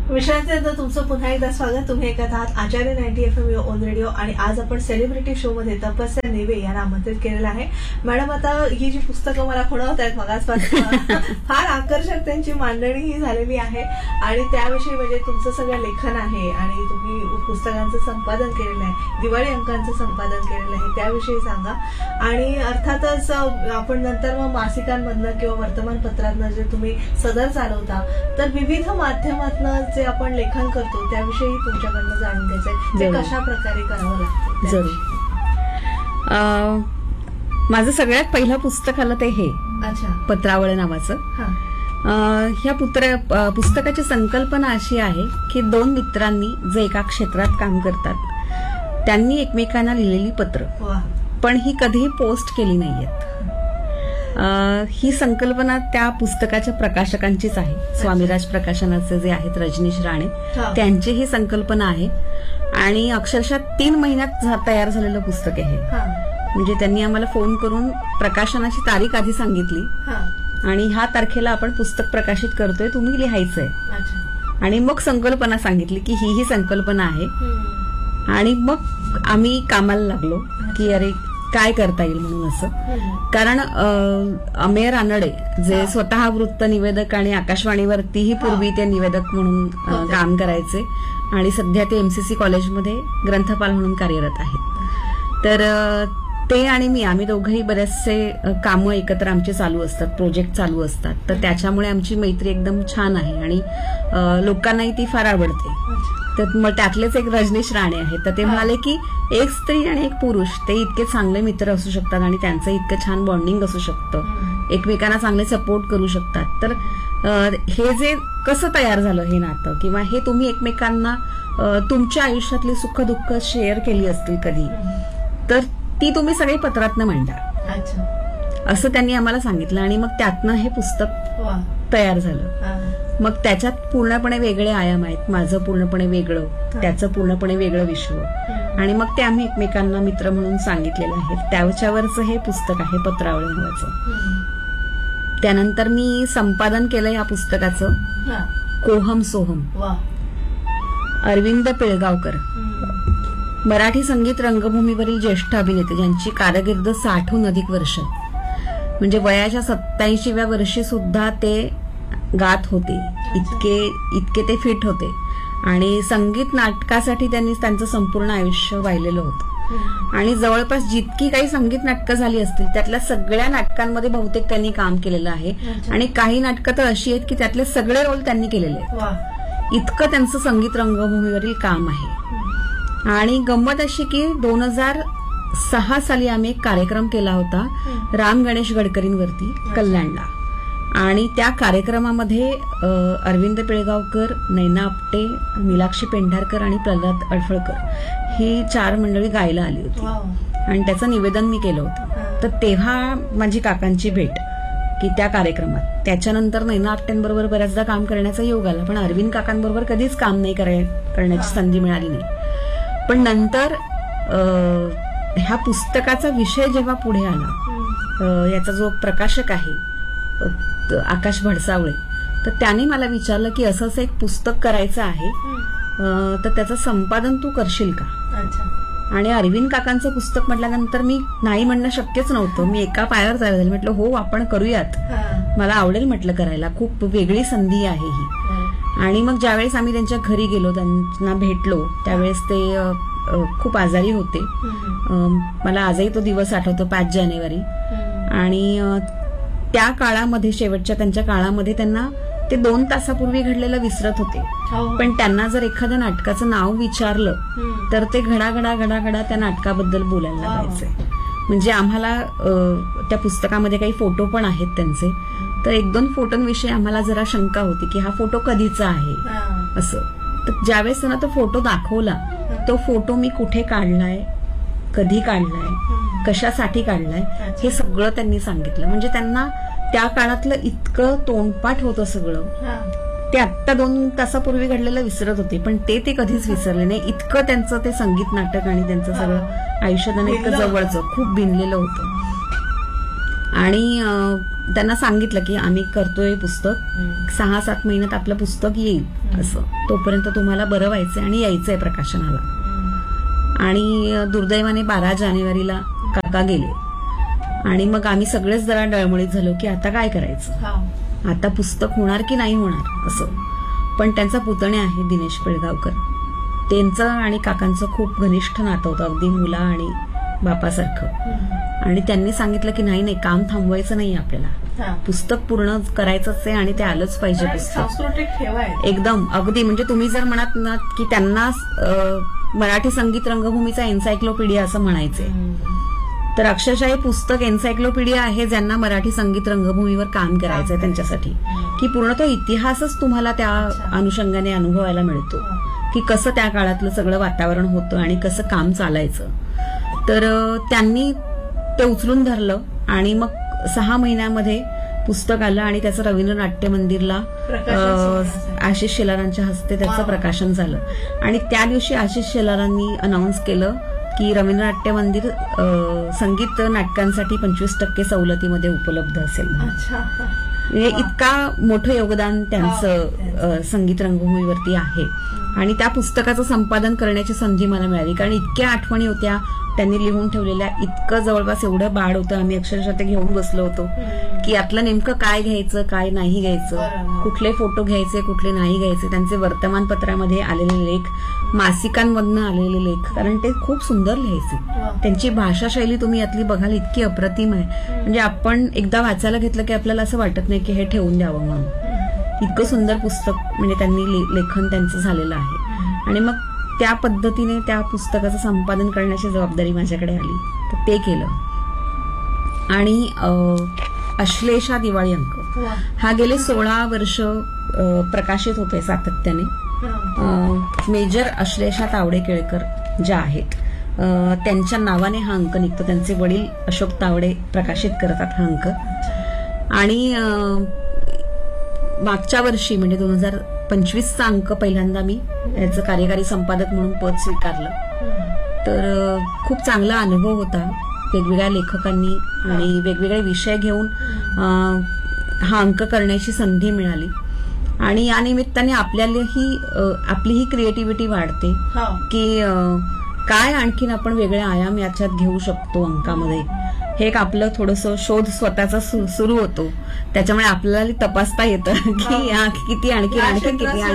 विश्रांती नंतर तुमचं पुन्हा एकदा स्वागत. तुम्ही ऐकत आहात आचार्य 90 FM ऑन रेडिओ आणि आज आपण सेलिब्रिटी शो मध्ये तपस्या नेवे यांना आमंत्रित केलेलं आहे. मॅडम, आता ही जी पुस्तकं मला खुणवत आहेत मगासपासून फार आकर्षक त्यांची मांडणी ही झालेली आहे आणि त्याविषयी म्हणजे तुमचं सगळं लेखन आहे आणि तुम्ही पुस्तकांचं संपादन केलेलं आहे, दिवाळी अंकांचं संपादन केलेलं आहे, त्याविषयी सांगा. आणि अर्थातच आपण नंतर मग मासिकांमधनं किंवा वर्तमानपत्रातनं जे तुम्ही सदर चालवता तर विविध माध्यमातनं जे आपण लेखन करतो त्याविषयी तुमच्याकडनं जाणून घ्यायचंय, ते कशा प्रकारे करावं लागतं. जरूर. माझं सगळ्यात पहिलं पुस्तक आलं ते हे पत्रावळ नावाचं. ह्या पुस्तकाची संकल्पना अशी आहे की दोन मित्रांनी जे एका क्षेत्रात काम करतात त्यांनी एकमेकांना लिहिलेली पत्र, पण ही कधीही पोस्ट केली नाहीयेत. ही संकल्पना त्या पुस्तकाच्या प्रकाशकांचीच आहे. स्वामीराज प्रकाशनाचे जे आहेत रजनीश राणे, त्यांची ही संकल्पना आहे आणि अक्षरशः 3 महिन्यात तयार झालेलं पुस्तक आहे. म्हणजे त्यांनी आम्हाला फोन करून प्रकाशनाची तारीख आधी सांगितली आणि ह्या तारखेला आपण पुस्तक प्रकाशित करतोय, तुम्ही लिहायचंय. आणि मग संकल्पना सांगितली की ही संकल्पना आहे आणि मग आम्ही कामाला लागलो की अरे काय करता येईल म्हणून असं. कारण अमेय रानडे जे स्वतः वृत्त निवेदक आणि आकाशवाणीवरतीही पूर्वी ते निवेदक म्हणून काम करायचे आणि सध्या ते MCC कॉलेजमध्ये ग्रंथपाल म्हणून कार्यरत आहेत. तर ते आणि आम्ही दोघंही बरेचसे कामं एकत्र आमची चालू असतात, प्रोजेक्ट चालू असतात. तर त्याच्यामुळे आमची मैत्री एकदम छान आहे आणि लोकांनाही ती फार आवडते. तर मग त्यातलेच एक रजनीश राणे आहेत. तर ते म्हणाले की एक स्त्री आणि एक पुरुष ते इतके चांगले मित्र असू शकतात आणि त्यांचं इतकं छान बॉन्डिंग असू शकतं, एकमेकांना चांगले सपोर्ट करू शकतात. तर हे जे कसं तयार झालं हे नातं, किंवा हे तुम्ही एकमेकांना तुमच्या आयुष्यातली सुख दुःख शेअर केली असतील कधी, तर ती तुम्ही सगळी पत्रातनं मांडा असं त्यांनी आम्हाला सांगितलं. आणि मग त्यातनं हे पुस्तक तयार झालं. मग त्याच्यात पूर्णपणे वेगळे आयाम आहेत, माझं पूर्णपणे वेगळं, त्याचं पूर्णपणे वेगळं विश्व. आणि मग ते आम्ही एकमेकांना मित्र म्हणून सांगितलेलं आहे. त्याच्यावरचं हे पुस्तक आहे पत्रावळ नावाचं. त्यानंतर मी संपादन केलं या पुस्तकाचं कोहम सोहम. अरविंद पिळगावकर, मराठी संगीत रंगभूमीवरील ज्येष्ठ अभिनेते, ज्यांची कारकीर्द 60हून अधिक वर्ष, म्हणजे वयाच्या 87व्या वर्षी सुद्धा ते गात होते, इतके ते फिट होते. आणि संगीत नाटकासाठी त्यांनी त्यांचं संपूर्ण आयुष्य वाहिलेलं होतं. आणि जवळपास जितकी काही संगीत नाटकं झाली असतील त्यातल्या सगळ्या नाटकांमध्ये बहुतेक त्यांनी काम केलेलं आहे. आणि काही नाटकं तर अशी आहेत की त्यातले सगळे रोल त्यांनी केलेले आहेत. इतकं त्यांचं संगीत रंगभूमीवरील काम आहे. आणि गंमत अशी की 2006 साली आम्ही एक कार्यक्रम केला होता राम गणेश गडकरींवरती कल्याणला. आणि त्या कार्यक्रमामध्ये अरविंद पिळगावकर, नैना आपटे, नीलाक्षी पेंढारकर आणि प्रल्हाद अडफळकर ही 4 मंडळी गायला आली होती आणि त्याचं निवेदन मी केलं होतं. तर तेव्हा माझी काकांची भेट की त्या कार्यक्रमात. त्याच्यानंतर नैना आपटेंबरोबर बऱ्याचदा काम करण्याचा योग आला, पण अरविंद काकांबरोबर कधीच काम नाही करण्याची संधी मिळाली नाही. पण नंतर ह्या पुस्तकाचा विषय जेव्हा पुढे आला, याचा जो प्रकाशक आहे आकाश भडसावळे, तर त्याने मला विचारलं की असंच एक पुस्तक करायचं आहे, तर त्याचं संपादन तू करशील का. आणि अरविंद काकांचं पुस्तक म्हटल्यानंतर मी नाही म्हणणं शक्यच नव्हतं. मी एका पायावर तयार झाले, म्हटलं हो आपण करूयात, मला आवडेल म्हटलं करायला, खूप वेगळी संधी आहे ही. आणि मग ज्यावेळेस आम्ही त्यांच्या घरी गेलो, त्यांना भेटलो, त्यावेळेस ते खूप आजारी होते. मला आजही तो दिवस आठवतो, 5 जानेवारी. आणि त्या काळामध्ये, शेवटच्या त्यांच्या काळामध्ये, त्यांना ते 2 तासापूर्वी घडलेलं विसरत होते. पण त्यांना जर एखाद्या नाटकाचं नाव विचारलं तर ते घडाघडा त्या नाटकाबद्दल बोलायला लागायचे. म्हणजे आम्हाला त्या पुस्तकामध्ये काही फोटो पण आहेत त्यांचे. तर 1-2 फोटोंविषयी आम्हाला जरा शंका होती की हा फोटो कधीचा आहे असं. तर ज्यावेळेस त्यांना तो फोटो दाखवला, तो फोटो मी कुठे काढलाय, कधी काढलाय, कशासाठी काढलाय, हे सगळं त्यांनी सांगितलं. म्हणजे त्यांना त्या काळातलं इतकं तोंडपाठ होतं सगळं. ते आत्ता 2 तासापूर्वी घडलेलं विसरत होते, पण ते कधीच विसरले नाही. इतकं त्यांचं ते संगीत नाटक आणि त्यांचं सगळं आयुष्य त्यांना इतकं जवळचं, खूप भिनलेलं होतं. आणि त्यांना सांगितलं की आम्ही करतोय पुस्तक, 6-7 महिन्यात आपलं पुस्तक येईल असं, तोपर्यंत तुम्हाला बरं व्हायचंय आणि यायचंय प्रकाशनाला. आणि दुर्दैवाने 12 जानेवारीला काका गेले आणि मग आम्ही सगळेच जरा डळमळीत झालो की आता काय करायचं, आता पुस्तक होणार की नाही होणार असं. पण त्यांचा पुतणे आहे दिनेश पिळगावकर, त्यांचं आणि काकांचं खूप घनिष्ठ नातं होतं, अगदी मुला आणि बापासारखं. आणि त्यांनी सांगितलं की नाही काम थांबवायचं नाही आपल्याला, पुस्तक पूर्ण करायचंच आहे आणि ते आलंच पाहिजे पुस्तक एकदम. अगदी म्हणजे तुम्ही जर म्हणत ना की त्यांना मराठी संगीत रंगभूमीचा एन्सायक्लोपीडिया असं म्हणायचंय, तर अक्षरशः हे पुस्तक एन्सायक्लोपीडिया आहे ज्यांना मराठी संगीत रंगभूमीवर काम करायचंय त्यांच्यासाठी, की पूर्ण तो इतिहासच तुम्हाला त्या अनुषंगाने अनुभवायला मिळतो की कसं त्या काळातलं सगळं वातावरण होतं आणि कसं काम चालायचं. तर त्यांनी ते उचलून धरलं आणि मग 6 महिन्यामध्ये पुस्तक आलं आणि त्याचं रवींद्र नाट्य मंदिरला आशिष शेलारांच्या हस्ते त्याचं प्रकाशन झालं. आणि त्या दिवशी आशिष शेलारांनी अनाऊन्स केलं की रवींद्र नाट्य मंदिर संगीत नाटकांसाठी 25% सवलतीमध्ये उपलब्ध असेल. म्हणजे इतका मोठं योगदान त्यांचं संगीत रंगभूमीवरती आहे. आणि त्या पुस्तकाचं संपादन करण्याची संधी मला मिळाली, कारण इतक्या आठवणी होत्या त्यांनी लिहून ठेवलेल्या, इतकं जवळपास एवढं बाळ होतं, आम्ही अक्षरशः ते घेऊन बसलो होतो की यातलं नेमकं काय घ्यायचं काय नाही घ्यायचं, कुठले फोटो घ्यायचे कुठले नाही घ्यायचे, त्यांचे वर्तमानपत्रामध्ये आलेले लेख, मासिकांमधनं आलेले लेख, कारण ते खूप सुंदर लिहायचे. त्यांची भाषाशैली तुम्ही यातली बघाल इतकी अप्रतिम आहे, म्हणजे आपण एकदा वाचायला घेतलं की आपल्याला असं वाटत नाही की हे ठेवून द्यावं म्हणून. इतकं सुंदर पुस्तक म्हणजे त्यांनी लेखन त्यांचं झालेलं आहे. आणि मग त्या पद्धतीने त्या पुस्तकाचं संपादन करण्याची जबाबदारी माझ्याकडे आली, तर ते केलं. आणि अश्लेषा दिवाळी अंक हा गेले 16 वर्ष प्रकाशित होतोय सातत्याने. मेजर अश्लेषा तावडे केळकर ज्या आहेत त्यांच्या नावाने हा अंक निघतो, त्यांचे वडील अशोक तावडे प्रकाशित करतात हा अंक. आणि मागच्या वर्षी म्हणजे 2025चा अंक पहिल्यांदा मी याचं कार्यकारी संपादक म्हणून पद स्वीकारलं. तर खूप चांगला अनुभव होता, वेगवेगळ्या लेखकांनी आणि वेगवेगळे विषय घेऊन हा अंक करण्याची संधी मिळाली. आणि या निमित्ताने आपली ही क्रिएटिव्हिटी वाढते की काय आणखीन आपण वेगळे आयाम याच्यात घेऊ शकतो अंकामध्ये. हे एक आपलं थोडंसं शोध स्वतःचा सुरू होतो, त्याच्यामुळे आपल्याला तपासता येतं की किती आणखीन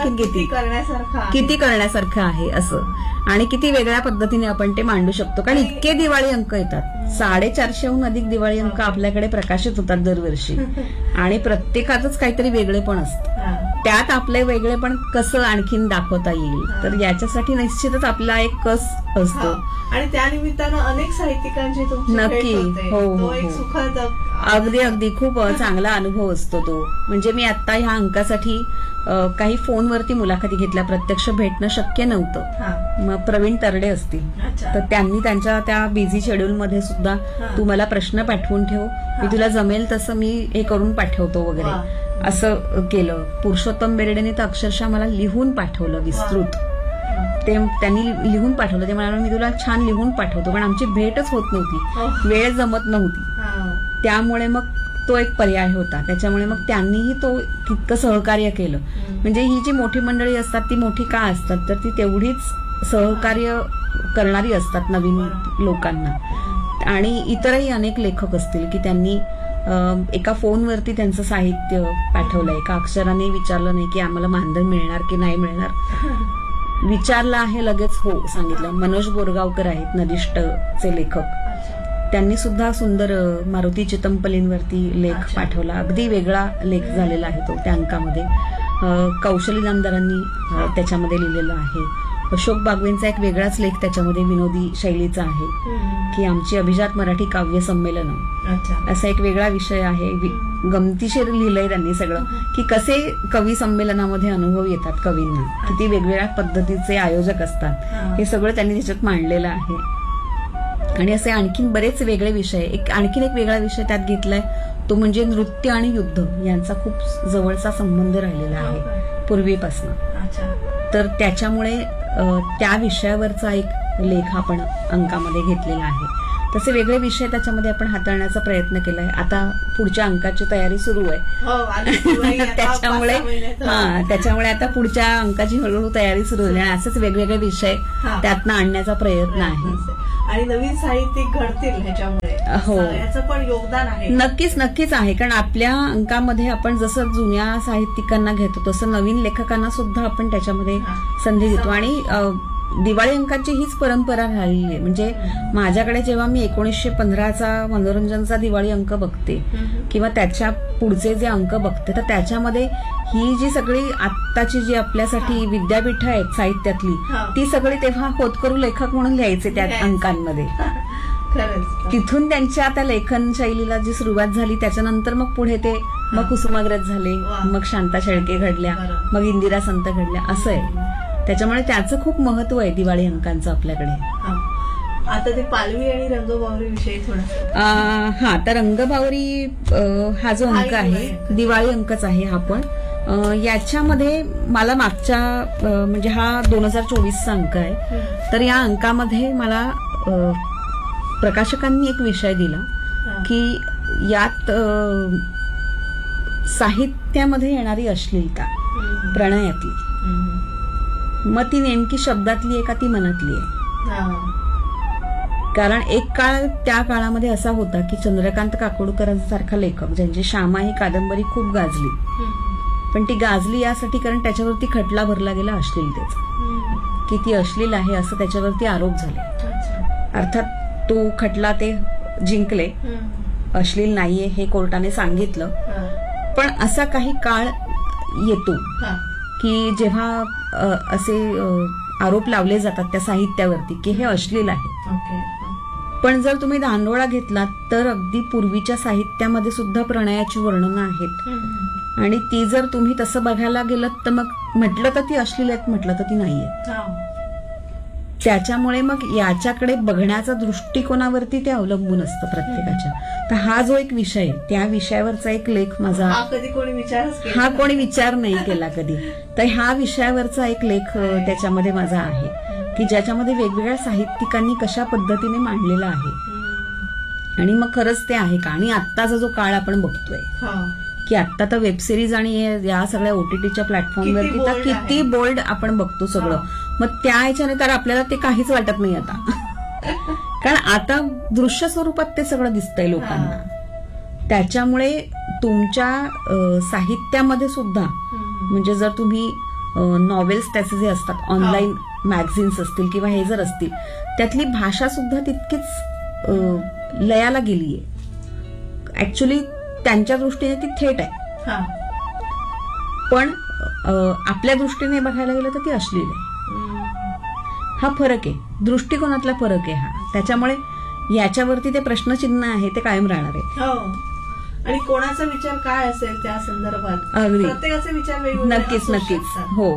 किती करण्यासारखं आहे असं, आणि किती वेगळ्या पद्धतीने आपण ते मांडू शकतो. कारण इतके दिवाळी अंक येतात, 450हून अधिक दिवाळी अंक आपल्याकडे प्रकाशित होतात दरवर्षी, आणि प्रत्येकातच काहीतरी वेगळेपण असतं. त्यात आपले वेगळेपण कसं आणखीन दाखवता येईल, तर याच्यासाठी निश्चितच आपला एक कस असतो. आणि त्या निमित्तानं अनेक साहित्यिकांची नक्की हो सुखद अगदी खूप चांगला अनुभव असतो तो. म्हणजे मी आता ह्या अंकासाठी काही फोनवरती मुलाखती घेतल्या, प्रत्यक्ष भेटणं शक्य नव्हतं. मग प्रवीण तरडे असतील, तर त्यांनी त्यांच्या त्या बिझी शेड्यूलमध्ये सुद्धा तू मला प्रश्न पाठवून ठेव, मी तुला जमेल तसं मी हे करून पाठवतो वगैरे असं केलं. पुरुषोत्तम बेर्डेने तर अक्षरशः मला लिहून पाठवलं विस्तृत, ते त्यांनी लिहून पाठवलं. ते म्हणाले मी तुला छान लिहून पाठवतो, पण आमची भेटच होत नव्हती, वेळ जमत नव्हती, त्यामुळे मग तो एक पर्याय होता. त्याच्यामुळे मग त्यांनीही तो तितकं सहकार्य केलं. म्हणजे ही जी मोठी मंडळी असतात ती मोठी का असतात, तर ती तेवढीच सहकार्य करणारी असतात नवीन लोकांना. आणि इतरही अनेक लेखक असतील की त्यांनी एका फोनवरती त्यांचं साहित्य पाठवलं, एका अक्षराने विचारलं नाही की आम्हाला मानधन मिळणार की नाही मिळणार, विचारलं आहे लगेच हो सांगितलं. मनोज बोरगावकर आहेत नदिष्टचे लेखक, त्यांनी सुद्धा सुंदर मारुती चितंपलींवरती लेख पाठवला, अगदी वेगळा लेख झालेला आहे तो त्या अंकामध्ये. कौशली नामदारांनी त्याच्यामध्ये लिहिलेलं आहे. अशोक बागवेंचा एक वेगळाच लेख त्याच्यामध्ये विनोदी शैलीचा आहे की आमची अभिजात मराठी काव्य संमेलन, असा एक वेगळा विषय आहे. गमतीशीर लिहिलंय त्यांनी सगळं की कसे कवी संमेलनामध्ये अनुभव येतात कवींना, किती वेगवेगळ्या पद्धतीचे आयोजक असतात, हे सगळं त्यांनी त्याच्यात मांडलेलं आहे. आणि असे आणखीन बरेच वेगळे विषय. आणखीन एक वेगळा विषय त्यात घेतलाय तो म्हणजे नृत्य आणि युद्ध यांचा खूप जवळचा संबंध राहिलेला आहे पूर्वीपासून. तर त्याच्यामुळे त्या विषयावरचा एक लेख आपण अंकामध्ये घेतलेला आहे. तसे वेगळे विषय त्याच्यामध्ये आपण हाताळण्याचा प्रयत्न केलाय. आता पुढच्या अंकाची तयारी सुरू आहे. त्याच्यामुळे आता पुढच्या अंकाची हळूहळू तयारी सुरू झाली आणि असेच वेगवेगळे विषय त्यातनं आणण्याचा प्रयत्न आहे. आणि नवीन साहित्यिक घडतील ह्याच्यामुळे. हो, याचं पण योगदान आहे. नक्कीच आहे. कारण आपल्या अंकामध्ये आपण जसं जुन्या साहित्यिकांना घेतो तसं नवीन लेखकांना सुद्धा आपण त्याच्यामध्ये संधी देतो. आणि दिवाळी अंकाची हीच परंपरा राहिली आहे. म्हणजे माझ्याकडे जेव्हा मी 1915चा मनोरंजनचा दिवाळी अंक बघते किंवा त्याच्या पुढचे जे अंक बघते तर त्याच्यामध्ये ही जी सगळी आत्ताची जी आपल्यासाठी विद्यापीठ आहेत साहित्यातली ती सगळी तेव्हा होतकरू लेखक म्हणून लिहायचे त्या अंकांमध्ये. तिथून त्यांच्या त्या लेखन शैलीला जी सुरुवात झाली त्याच्यानंतर मग पुढे ते मग कुसुमाग्रज झाले, मग शांता शेळके घडल्या, मग इंदिरा संत घडल्या, असं आहे. त्याच्यामुळे त्याचं खूप महत्व आहे दिवाळी अंकांचं आपल्याकडे. आता ते पालवी आणि रंगबावरी विषयी थोडं. तर रंगबावरी हा जो अंक आहे दिवाळी अंकच आहे हा. पण याच्यामध्ये मला मागच्या म्हणजे हा 2024चा अंक आहे. तर या अंकामध्ये मला प्रकाशकांनी एक विषय दिला की यात साहित्यामध्ये येणारी अश्लीलता प्रणयातली, मग ती नेमकी शब्दातली आहे का ती मनातली आहे. कारण एक काळ त्या काळामध्ये असा होता की चंद्रकांत काकोडकरांसारखा लेखक ज्यांची श्यामा ही कादंबरी खूप गाजली, पण ती गाजली यासाठी कारण त्याच्यावरती खटला भरला गेला अश्लीलतेचा, की ती अश्लील आहे असं त्याच्यावरती आरोप झाले. अर्थात तो खटला ते जिंकले, अश्लील नाहीये हे कोर्टाने सांगितलं. पण असा काही काळ येतो की जेव्हा असे आरोप लावले जातात त्या साहित्यावरती की हे अश्लील आहे. पण जर तुम्ही धांडोळा घेतलात तर अगदी पूर्वीच्या साहित्यामध्ये सुद्धा प्रणयाची वर्णनं आहेत. आणि ती जर तुम्ही तसं बघायला गेलात तर मग म्हटलं तर ती अश्लील आहेत, म्हटलं तर ती नाहीये. त्याच्यामुळे मग याच्याकडे बघण्याचा दृष्टिकोनावरती ते अवलंबून असतं प्रत्येकाच्या. तर हा जो एक विषय आहे त्या विषयावरचा एक लेख माझा, कोणी विचार नाही केला कधी. तर ह्या विषयावरचा एक लेख त्याच्यामध्ये माझा आहे की ज्याच्यामध्ये वेगवेगळ्या साहित्यिकांनी कशा पद्धतीने मांडलेला आहे. आणि मग खरंच ते आहे का. आणि आत्ताचा जो काळ आपण बघतोय की आत्ता तर वेबसिरीज आणि या सगळ्या OTTच्या प्लॅटफॉर्मवरती तर किती बोल्ड आपण बघतो सगळं. मग त्या ह्याच्याने तर आपल्याला ते काहीच वाटत नाही आता. कारण आता दृश्य स्वरूपात ते सगळं दिसतंय लोकांना. त्याच्यामुळे तुमच्या साहित्यामध्ये सुद्धा म्हणजे जर तुम्ही नॉवेल्स त्याचे जे असतात ऑनलाईन मॅगझिन्स असतील किंवा हे जर असतील त्यातली भाषा सुद्धा तितकीच लयाला गेलीये. ऍक्च्युली त्यांच्या दृष्टीने ती थेट आहे, पण आपल्या दृष्टीने बघायला गेलं तर ती अश्लील आहे. हा फरक आहे, दृष्टिकोनातला फरक आहे हा. त्याच्यामुळे याच्यावरती ते प्रश्नचिन्ह आहे ते कायम राहणार आहे. आणि कोणाचा विचार काय असेल त्या संदर्भात अगदी प्रत्येकाचे विचार वेगवेगळे. नक्कीच. हो,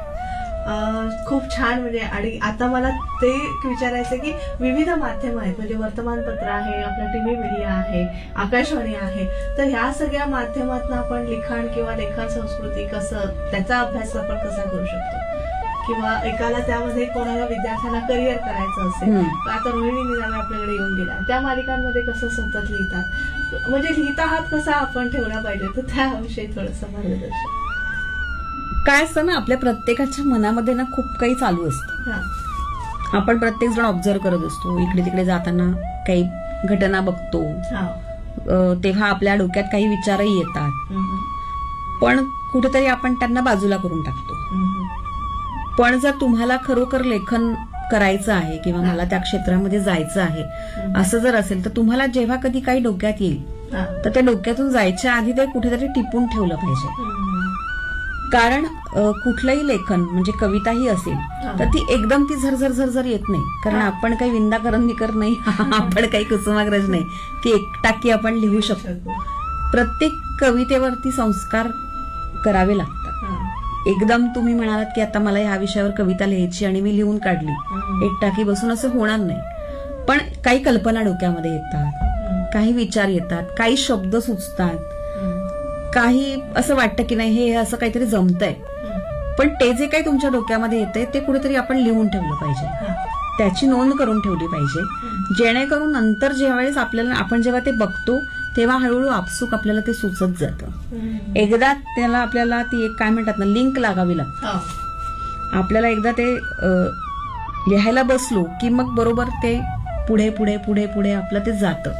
खूप छान. म्हणजे आणि आता मला ते विचारायचं की विविध माध्यम आहेत, म्हणजे वर्तमानपत्र आहे, आपला टीव्ही मीडिया आहे, आकाशवाणी आहे, तर ह्या सगळ्या माध्यमातून आपण लिखाण किंवा लेखन संस्कृती कसं त्याचा अभ्यास आपण कसा करू शकतो. किंवा एकाला त्यामध्ये कोणाला विद्यार्थ्यांना करिअर करायचं असेल, आता रोहिणी निजामे आपल्याकडे येऊन गेल्या, त्या मालिकांमध्ये कसं सतत लिहितात, म्हणजे लिहिता हात कसा आपण ठेवला पाहिजे, तर त्याविषयी थोडंसं मार्गदर्शन. काय असतं ना, आपल्या प्रत्येकाच्या मनामध्ये ना खूप काही चालू असतं. आपण प्रत्येक जण ऑब्झर्व करत असतो, इकडे तिकडे जाताना काही घटना बघतो, तेव्हा आपल्या डोक्यात काही विचारही येतात, पण कुठेतरी आपण त्यांना बाजूला करून टाकतो. पण जर तुम्हाला खरोखर लेखन करायचं आहे किंवा मला त्या क्षेत्रामध्ये जायचं आहे असं जर असेल तर तुम्हाला जेव्हा कधी काही डोक्यात येईल तर त्या डोक्यातून जायच्या आधी ते कुठेतरी टिपून ठेवलं पाहिजे. कारण कुठलंही लेखन म्हणजे कविताही असेल तर ती एकदम ती झरझर येत नाही. कारण आपण काही विंदा करंदीकर नाही, आपण काही कुसुमाग्रज नाही की एकटाकी आपण लिहू शकतो. प्रत्येक कवितेवरती संस्कार करावे लागतात. एकदम तुम्ही म्हणालात की आता मला ह्या विषयावर कविता लिहायची आणि मी लिहून काढली, एकटाकी बसून असं होणार नाही. पण काही कल्पना डोक्यामध्ये येतात, काही विचार येतात, काही शब्द सुचतात, काही असं वाटतं की नाही हे असं काहीतरी जमतंय. पण ते जे काही तुमच्या डोक्यामध्ये येतंय ते कुठेतरी आपण लिहून ठेवलं पाहिजे, त्याची नोंद करून ठेवली पाहिजे, जेणेकरून नंतर ज्यावेळेस आपण जेव्हा ते बघतो तेव्हा हळूहळू आपसूक आपल्याला ते सुचत जातं. एकदा त्याला आपल्याला ती एक काय म्हणतात ना लिंक लागावी लागते. आपल्याला एकदा ते लिहायला बसलो की मग बरोबर ते पुढे पुढे पुढे पुढे आपलं ते जातं.